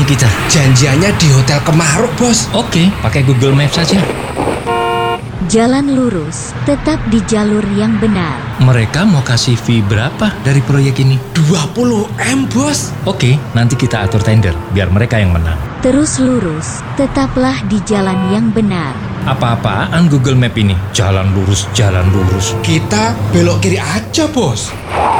kita? Janjiannya di Hotel Kemaruk, Bos. Oke, pakai Google Maps saja. Jalan lurus, tetap di jalur yang benar. Mereka mau kasih fee berapa dari proyek ini? 20M, Bos. Oke, nanti kita atur tender, biar mereka yang menang. Terus lurus, tetaplah di jalan yang benar. Apa-apaan Google Map ini? Jalan lurus, jalan lurus. Kita belok kiri aja, Bos.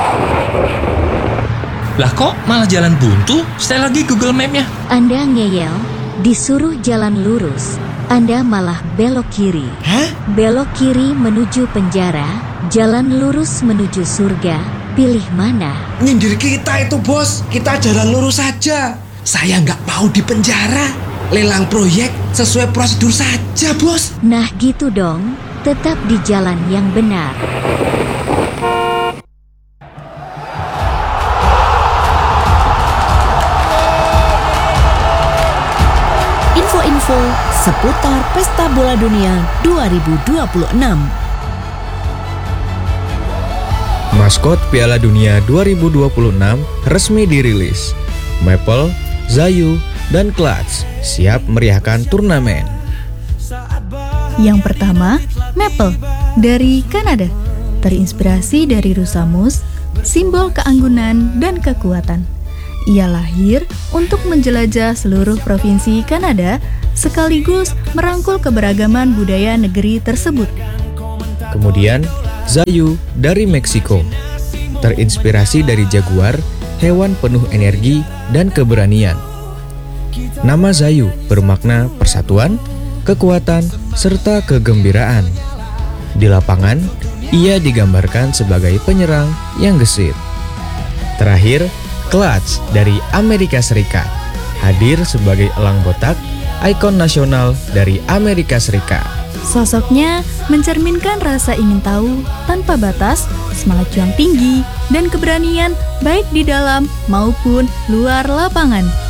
Lah kok malah jalan buntu? Setel lagi Google Map-nya. Anda ngeyel, disuruh jalan lurus. Anda malah belok kiri. Hah? Belok kiri menuju penjara, jalan lurus menuju surga. Pilih mana? Nyindir kita itu, Bos. Kita jalan lurus saja. Saya nggak mau di penjara. Lelang proyek sesuai prosedur saja, Bos. Nah gitu dong, tetap di jalan yang benar. Info-info seputar Pesta Bola Dunia 2026. Maskot Piala Dunia 2026 resmi dirilis. Maple, Zayu, dan Clutch siap meriahkan turnamen. Yang pertama, Maple dari Kanada. Terinspirasi dari rusa mus, simbol keanggunan dan kekuatan. Ia lahir untuk menjelajah seluruh provinsi Kanada sekaligus merangkul keberagaman budaya negeri tersebut. Kemudian, Zayu dari Meksiko. Terinspirasi dari jaguar, hewan penuh energi dan keberanian. Nama Zayu bermakna persatuan, kekuatan, serta kegembiraan. Di lapangan, ia digambarkan sebagai penyerang yang gesit. Terakhir, Clutch dari Amerika Serikat hadir sebagai elang botak, ikon nasional dari Amerika Serikat. Sosoknya mencerminkan rasa ingin tahu tanpa batas, semangat juang tinggi, dan keberanian baik di dalam maupun luar lapangan.